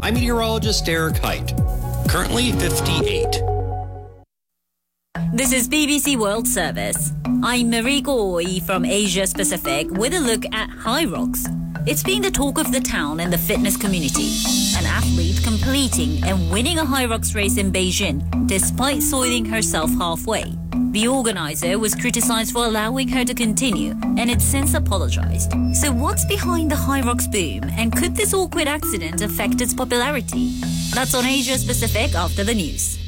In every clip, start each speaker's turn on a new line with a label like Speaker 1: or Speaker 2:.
Speaker 1: I'm meteorologist Eric Height. Currently 58.
Speaker 2: This is BBC World Service. I'm Mariko Oi from Asia Pacific with a look at HYROX. It's been the talk of the town and the fitness community. An athlete completing and winning a HYROX race in Beijing despite soiling herself halfway. The organizer was criticized for allowing her to continue and had since apologized. So what's behind the HYROX boom, and could this awkward accident affect its popularity? That's on Asia Pacific after the news.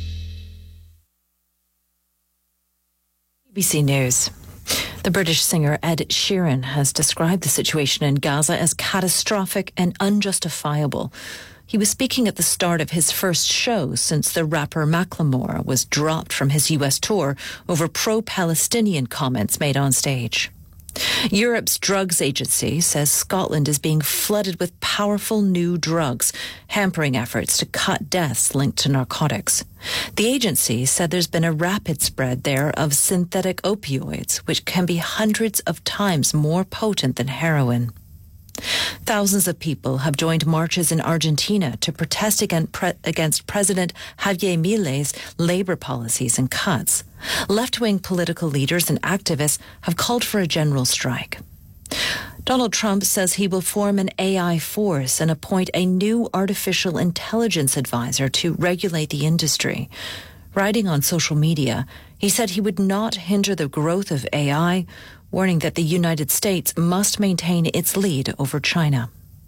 Speaker 3: BBC News. The British singer Ed Sheeran has described the situation in Gaza as catastrophic and unjustifiable. He was speaking at the start of his first show since the rapper Macklemore was dropped from his US tour over pro-Palestinian comments made on stage. Europe's drugs agency says Scotland is being flooded with powerful new drugs, hampering efforts to cut deaths linked to narcotics. The agency said there's been a rapid spread there of synthetic opioids, which can be hundreds of times more potent than heroin. Thousands of people have joined marches in Argentina to protest against President Javier Milei's labor policies and cuts. Left-wing political leaders and activists have called for a general strike. Donald Trump says he will form an AI force and appoint a new artificial intelligence advisor to regulate the industry. Writing on social media, he said he would not hinder the growth of AI, warning that the United States must maintain its lead over China.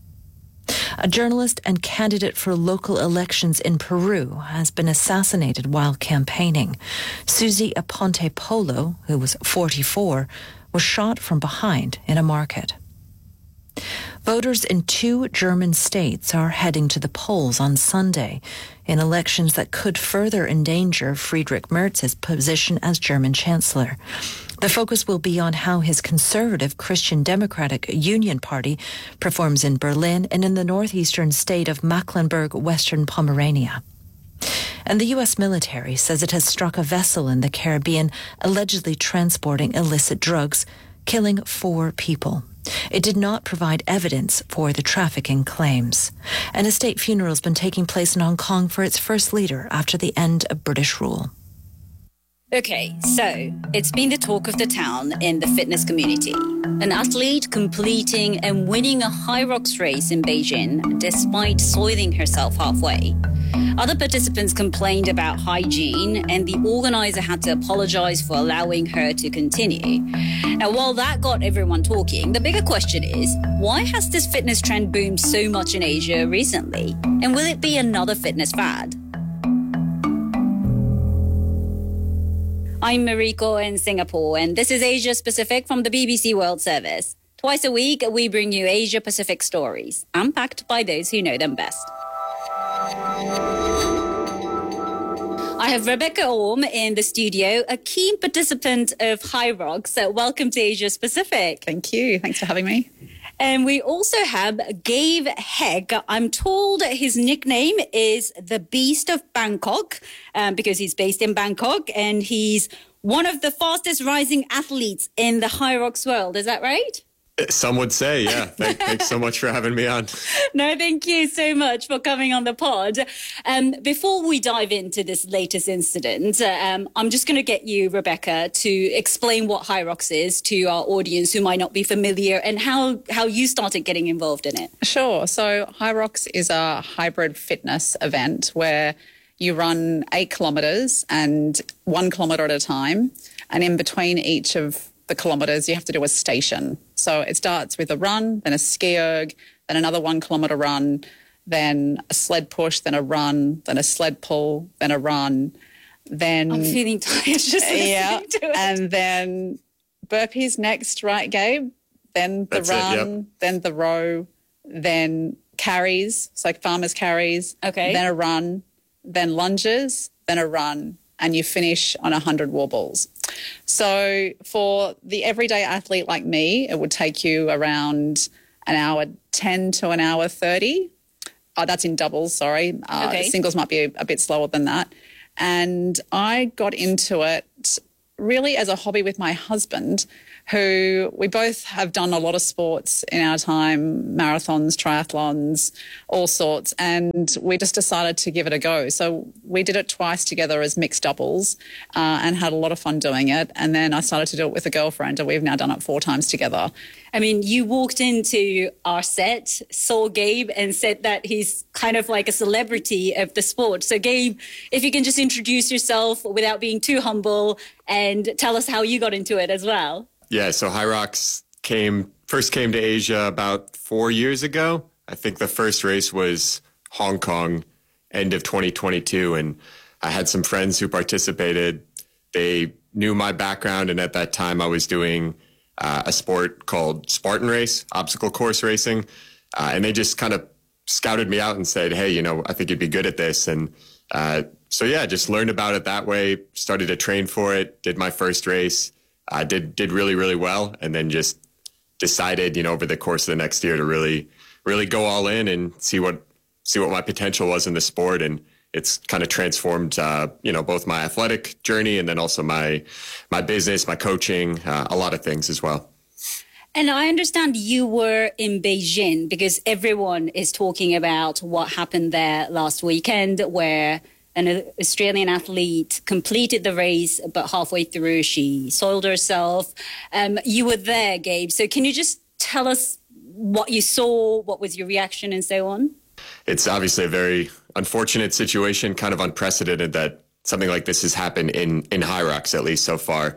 Speaker 3: A journalist and candidate for local elections in Peru has been assassinated while campaigning. Susie Aponte Polo, who was 44, was shot from behind in a market. Voters in 2 German states are heading to the polls on Sunday in elections that could further endanger Friedrich Merz's position as German Chancellor. The focus will be on how his conservative Christian Democratic Union Party performs in Berlin and in the northeastern state of Mecklenburg-Western Pomerania. And the U.S. military says it has struck a vessel in the Caribbean allegedly transporting illicit drugs, killing 4 people. It did not provide evidence for the trafficking claims. An state funeral has been taking place in Hong Kong for its first leader after the end of British rule.
Speaker 2: Okay, so it's been the talk of the town in the fitness community. An athlete completing and winning a HYROX race in Beijing despite soiling herself halfway. Other participants complained about hygiene, and the organizer had to apologize for allowing her to continue. Now, while that got everyone talking, the bigger question is, why has this fitness trend boomed so much in Asia recently? And will it be another fitness fad? I'm Mariko in Singapore, and this is Asia Pacific from the BBC World Service. Twice a week, we bring you Asia Pacific stories, unpacked by those who know them best. I have Rebecca Orme in the studio, a keen participant of HYROX. Welcome to Asia Pacific.
Speaker 4: Thank you. Thanks for having me.
Speaker 2: And we also have Gabe Hegg. I'm told his nickname is the Beast of Bangkok because he's based in Bangkok and he's one of the fastest rising athletes in the HYROX world. Is that right?
Speaker 5: Some would say, yeah. Thanks so much for having me on.
Speaker 2: No, thank you so much for coming on the pod. Before we dive into this latest incident, I'm just going to get you, Rebecca, to explain what HYROX is to our audience who might not be familiar and how you started getting involved in it.
Speaker 4: Sure. So HYROX is a hybrid fitness event where you run 8 kilometres and 1 kilometre at a time. And in between each of the kilometres, you have to do a station. So it starts with a run, then a ski erg, then another 1 kilometre run, then a sled push, then a run, then a sled pull, then a run, then...
Speaker 2: I'm feeling tired just listening to it.
Speaker 4: And then burpees next, right, Gabe? Then the run, then the row, then carries, so like farmers carries, then a run, then lunges, then a run, and you finish on 100 wall balls. So for the everyday athlete like me, it would take you around an hour 10 to an hour 30. That's in doubles, sorry. Singles might be a bit slower than that. And I got into it really as a hobby with my husband who we both have done a lot of sports in our time, marathons, triathlons, all sorts, and we just decided to give it a go. So we did it twice together as mixed doubles and had a lot of fun doing it. And then I started to do it with a girlfriend, and we've now done it 4 times together.
Speaker 2: I mean, you walked into our set, saw Gabe, and said that he's kind of like a celebrity of the sport. So, Gabe, if you can just introduce yourself without being too humble and tell us how you got into it as well.
Speaker 5: Yeah, so Hyrox first came to Asia about 4 years ago. I think the first race was Hong Kong, end of 2022, and I had some friends who participated. They knew my background, and at that time I was doing a sport called Spartan Race, obstacle course racing. And they just kind of scouted me out and said, hey, I think you'd be good at this. And so, yeah, just learned about it that way, started to train for it, did my first race, did really, really well. And then just decided, over the course of the next year to really, really go all in and see what my potential was in the sport. And it's kind of transformed, both my athletic journey and then also my business, my coaching, a lot of things as well.
Speaker 2: And I understand you were in Beijing because everyone is talking about what happened there last weekend, where an Australian athlete completed the race, but halfway through she soiled herself. You were there, Gabe. So can you just tell us what you saw, what was your reaction and so on?
Speaker 5: It's obviously a very unfortunate situation, kind of unprecedented that something like this has happened in Hyrox, at least so far.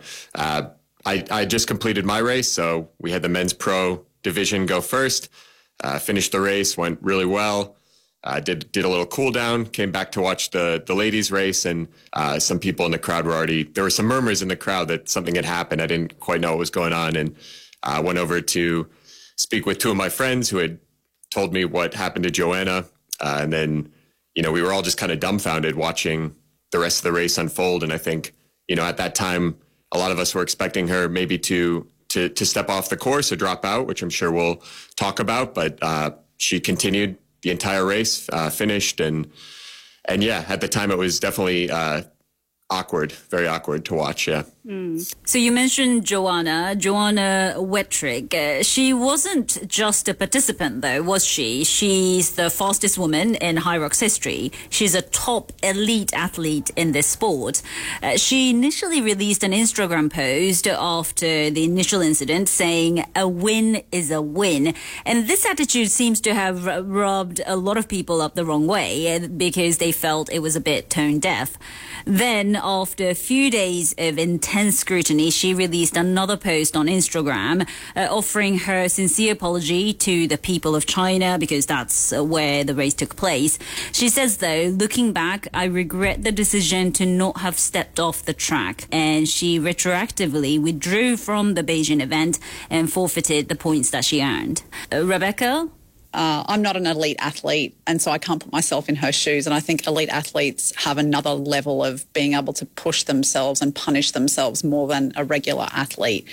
Speaker 5: I just completed my race, so we had the men's pro division go first, finished the race, went really well, did a little cool down, came back to watch the ladies race, and some people in the crowd there were some murmurs in the crowd that something had happened. I didn't quite know what was going on, and went over to speak with 2 of my friends who had told me what happened to Joanna. And then, we were all just kind of dumbfounded watching the rest of the race unfold. And I think, at that time, a lot of us were expecting her maybe to step off the course or drop out, which I'm sure we'll talk about. But she continued the entire race, finished. And yeah, at the time, it was definitely awkward, very awkward to watch. Yeah.
Speaker 2: So you mentioned Joanna Wettrick. She wasn't just a participant, though, was she? She's the fastest woman in Hyrox history. She's a top elite athlete in this sport. She initially released an Instagram post after the initial incident saying, "A win is a win." And this attitude seems to have rubbed a lot of people up the wrong way because they felt it was a bit tone deaf. Then, after a few days of intense scrutiny, she released another post on Instagram offering her sincere apology to the people of China because that's where the race took place. She says, though, looking back, I regret the decision to not have stepped off the track. And she retroactively withdrew from the Beijing event and forfeited the points that she earned. Rebecca?
Speaker 4: I'm not an elite athlete, and so I can't put myself in her shoes. And I think elite athletes have another level of being able to push themselves and punish themselves more than a regular athlete.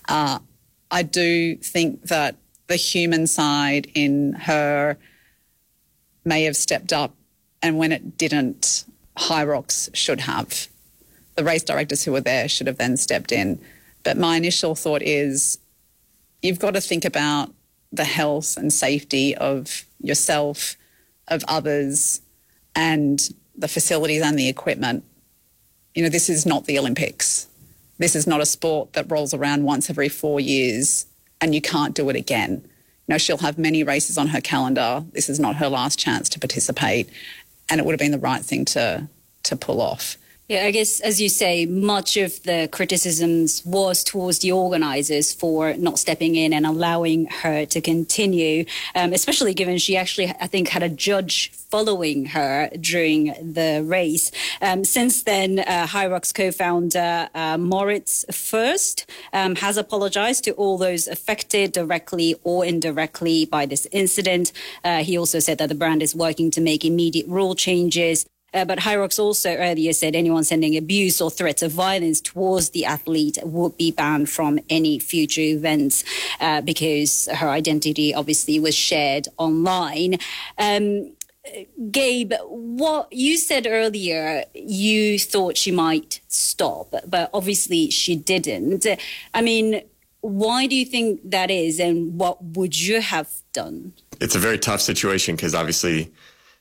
Speaker 4: I do think that the human side in her may have stepped up, and when it didn't, Hyrox should have. The race directors who were there should have then stepped in. But my initial thought is you've got to think about the health and safety of yourself, of others, and the facilities and the equipment. This is not the Olympics. This is not a sport that rolls around once every 4 years and you can't do it again. She'll have many races on her calendar. This is not her last chance to participate, and it would have been the right thing to pull off.
Speaker 2: Yeah, I guess, as you say, much of the criticisms was towards the organisers for not stepping in and allowing her to continue, especially given she actually, I think, had a judge following her during the race. Since then, Hyrox co-founder Moritz First has apologised to all those affected directly or indirectly by this incident. He also said that the brand is working to make immediate rule changes. But Hyrox also earlier said anyone sending abuse or threats of violence towards the athlete would be banned from any future events because her identity obviously was shared online. Gabe, what you said earlier, you thought she might stop, but obviously she didn't. I mean, Why do you think that is, and what would you have done?
Speaker 5: It's a very tough situation because obviously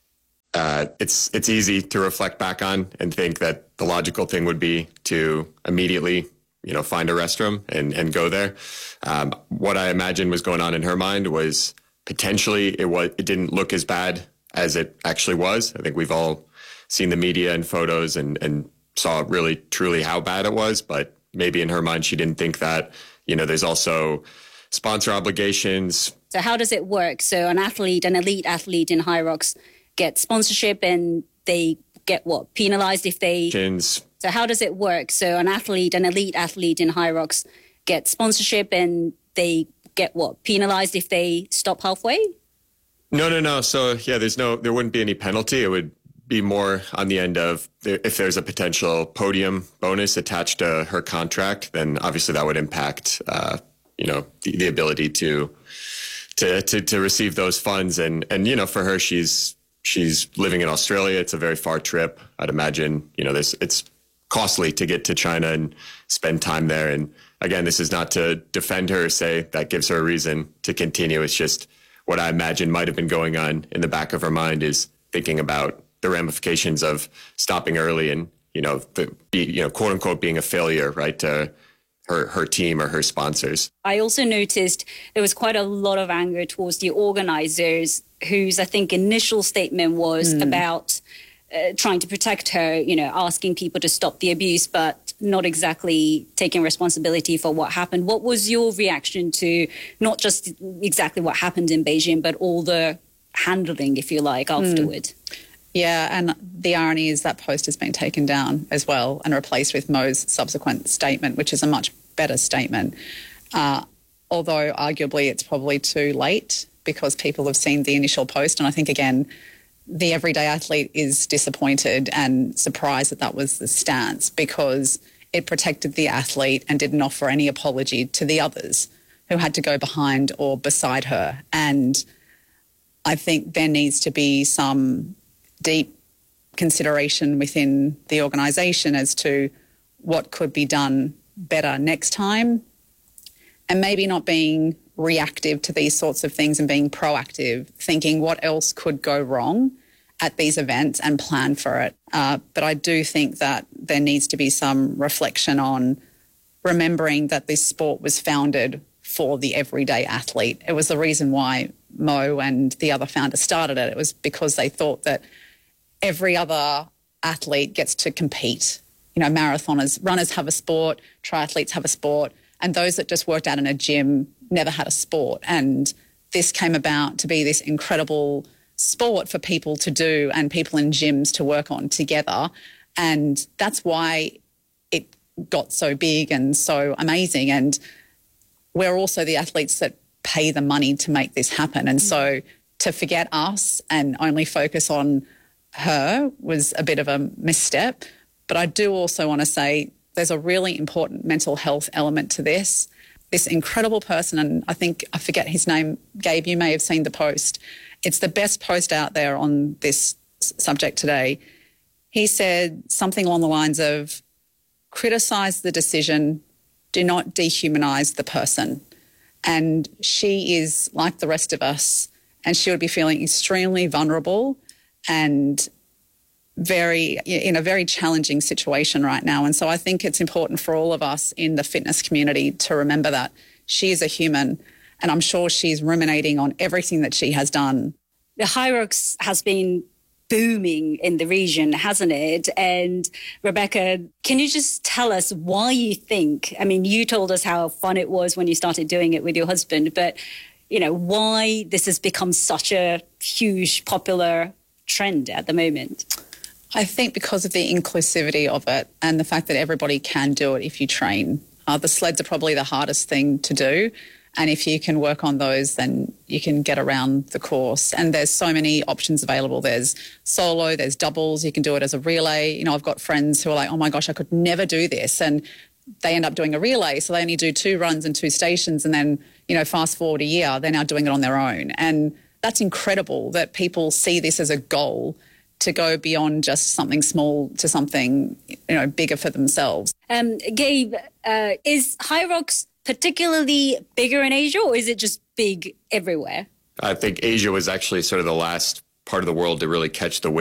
Speaker 5: it's easy to reflect back on and think that the logical thing would be to immediately, find a restroom and go there. What I imagine was going on in her mind was potentially it didn't look as bad as it actually was. I think we've all seen the media and photos and saw really truly how bad it was, but maybe in her mind she didn't think that. There's also sponsor obligations.
Speaker 2: So how does it work? So an elite athlete in HYROX get sponsorship and they get what? Penalized if they... So how does it work? So an elite athlete in HYROX get sponsorship and they get what? Penalized if they stop halfway?
Speaker 5: No. So yeah, there wouldn't be any penalty. It would be more on the end of if there's a potential podium bonus attached to her contract, then obviously that would impact, the ability to receive those funds. And for her, she's living in Australia. It's a very far trip. I'd imagine, it's costly to get to China and spend time there. And again, this is not to defend her or say that gives her a reason to continue. It's just what I imagine might have been going on in the back of her mind is thinking about the ramifications of stopping early and, quote unquote, being a failure, right, to her team or her sponsors.
Speaker 2: I also noticed there was quite a lot of anger towards the organizers whose, I think, initial statement was about trying to protect her, asking people to stop the abuse, but not exactly taking responsibility for what happened. What was your reaction to not just exactly what happened in Beijing, but all the handling, if you like, afterward?
Speaker 4: Yeah, and the irony is that post has been taken down as well and replaced with Mo's subsequent statement, which is a much better statement. Although arguably it's probably too late because people have seen the initial post. And I think, again, the everyday athlete is disappointed and surprised that was the stance because it protected the athlete and didn't offer any apology to the others who had to go behind or beside her. And I think there needs to be some deep consideration within the organisation as to what could be done better next time, and maybe not being reactive to these sorts of things and being proactive, thinking what else could go wrong at these events and plan for it. But I do think that there needs to be some reflection on remembering that this sport was founded for the everyday athlete. It was the reason why Mo and the other founder started it. It was because they thought that every other athlete gets to compete. Marathoners, runners have a sport, triathletes have a sport, and those that just worked out in a gym never had a sport. And this came about to be this incredible sport for people to do and people in gyms to work on together. And that's why it got so big and so amazing. And we're also the athletes that pay the money to make this happen. And so to forget us and only focus on her was a bit of a misstep. But I do also want to say there's a really important mental health element to this. This incredible person, and I forget his name, Gabe, you may have seen the post. It's the best post out there on this subject today. He said something along the lines of, criticise the decision, do not dehumanise the person. And she is like the rest of us, and she would be feeling extremely vulnerable and in a very challenging situation right now. And so I think it's important for all of us in the fitness community to remember that she is a human, and I'm sure she's ruminating on everything that she has done.
Speaker 2: The HYROX has been booming in the region, hasn't it? And Rebecca, can you just tell us why you think, you told us how fun it was when you started doing it with your husband, but, why this has become such a huge, popular trend at the moment?
Speaker 4: I think because of the inclusivity of it and the fact that everybody can do it if you train. The sleds are probably the hardest thing to do. And if you can work on those, then you can get around the course. And there's so many options available. There's solo, there's doubles. You can do it as a relay. I've got friends who are like, oh my gosh, I could never do this. And they end up doing a relay. So they only do 2 runs and 2 stations. And then, fast forward a year, they're now doing it on their own. And that's incredible that people see this as a goal to go beyond just something small to something, bigger for themselves.
Speaker 2: Gabe, is HYROX particularly bigger in Asia, or is it just big everywhere?
Speaker 5: I think Asia was actually sort of the last part of the world to really catch the wave